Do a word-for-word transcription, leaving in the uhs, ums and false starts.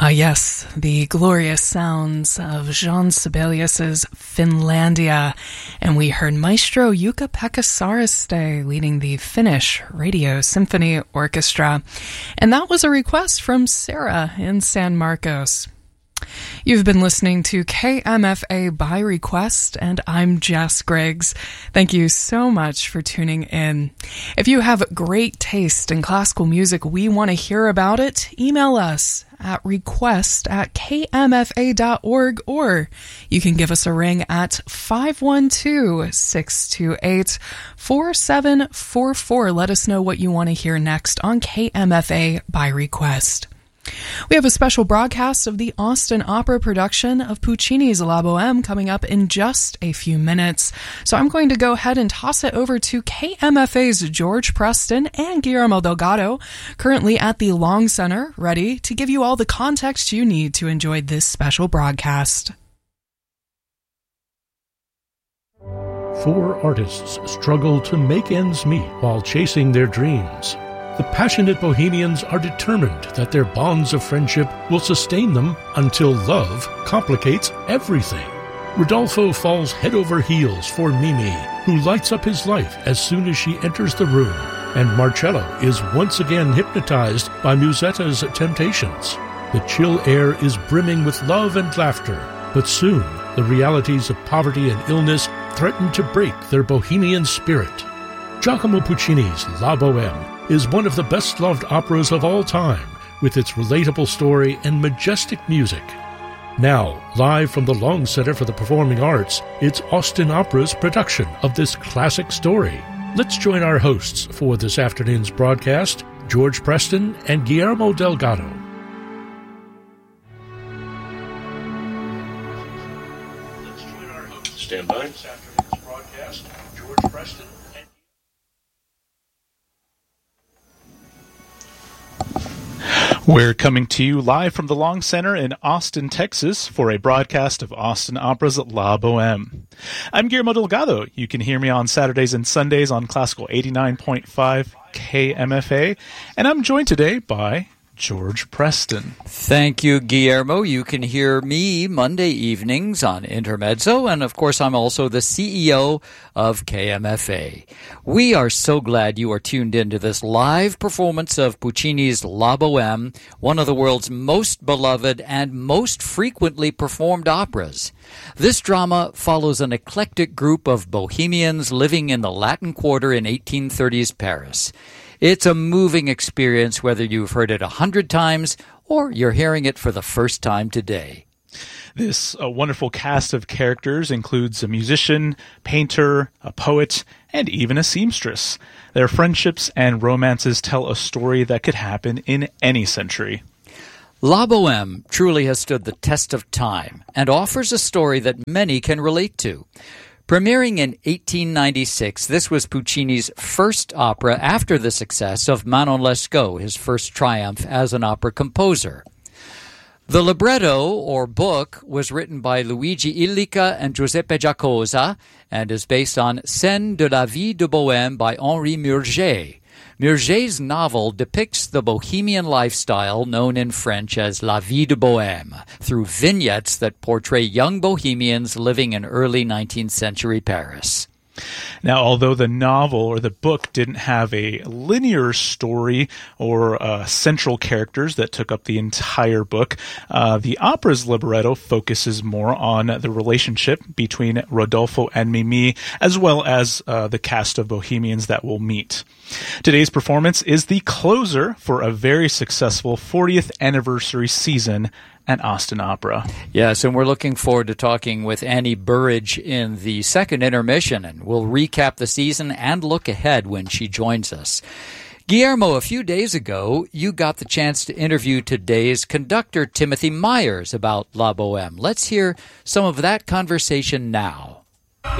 Ah, yes, the glorious sounds of Jean Sibelius's Finlandia. And we heard Maestro Jukka-Pekka Saaristo leading the Finnish Radio Symphony Orchestra. And that was a request from Sarah in San Marcos. You've been listening to K M F A by request, and I'm Jess Griggs. Thank you so much for tuning in. If you have great taste in classical music, we want to hear about it. Email us at request at k m f a dot org, or you can give us a ring at five one two, six two eight, four seven four four. Let us know what you want to hear next on K M F A by request. We have a special broadcast of the Austin Opera production of Puccini's La Bohème coming up in just a few minutes. So I'm going to go ahead and toss it over to K M F A's George Preston and Guillermo Delgado, currently at the Long Center, ready to give you all the context you need to enjoy this special broadcast. Four artists struggle to make ends meet while chasing their dreams. The passionate bohemians are determined that their bonds of friendship will sustain them until love complicates everything. Rodolfo falls head over heels for Mimi, who lights up his life as soon as she enters the room, and Marcello is once again hypnotized by Musetta's temptations. The chill air is brimming with love and laughter, but soon the realities of poverty and illness threaten to break their bohemian spirit. Giacomo Puccini's La Bohème is one of the best-loved operas of all time, with its relatable story and majestic music. Now, live from the Long Center for the Performing Arts, it's Austin Opera's production of this classic story. Let's join our hosts for this afternoon's broadcast, George Preston and Guillermo Delgado. Let's join our hosts. Stand by. This afternoon's broadcast, George Preston. We're coming to you live from the Long Center in Austin, Texas, for a broadcast of Austin Opera's La Bohème. I'm Guillermo Delgado. You can hear me on Saturdays and Sundays on Classical eighty-nine point five K M F A, and I'm joined today by George Preston. Thank you, Guillermo. You can hear me Monday evenings on Intermezzo, and of course I'm also the C E O of K M F A. We are so glad you are tuned in to this live performance of Puccini's La Bohème, one of the world's most beloved and most frequently performed operas. This drama follows an eclectic group of bohemians living in the Latin Quarter in eighteen thirties Paris. It's a moving experience whether you've heard it a hundred times or you're hearing it for the first time today. This uh, wonderful cast of characters includes a musician, painter, a poet, and even a seamstress. Their friendships and romances tell a story that could happen in any century. La Bohème truly has stood the test of time and offers a story that many can relate to. Premiering in eighteen ninety-six, this was Puccini's first opera after the success of Manon Lescaut, his first triumph as an opera composer. The libretto, or book, was written by Luigi Illica and Giuseppe Giacosa and is based on Scènes de la vie de Bohème by Henri Murger. Murger's novel depicts the bohemian lifestyle known in French as La Vie de Bohème through vignettes that portray young bohemians living in early nineteenth century Paris. Now, although the novel or the book didn't have a linear story or uh, central characters that took up the entire book, uh, the opera's libretto focuses more on the relationship between Rodolfo and Mimi, as well as uh, the cast of bohemians that will meet. Today's performance is the closer for a very successful fortieth anniversary season at Austin Opera. Yes, and we're looking forward to talking with Annie Burridge in the second intermission, and we'll recap the season and look ahead when she joins us. Guillermo, a few days ago, you got the chance to interview today's conductor, Timothy Myers, about La Bohème. Let's hear some of that conversation now.